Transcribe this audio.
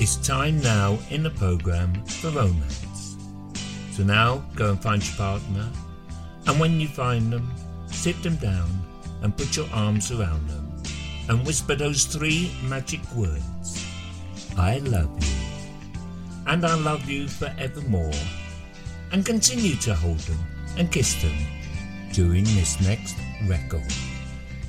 It's time now in the programme for romance. So now go and find your partner, and when you find them, sit them down and put your arms around them and whisper those 3 magic words. I love you, and I'll love you forevermore, and continue to hold them and kiss them during this next record.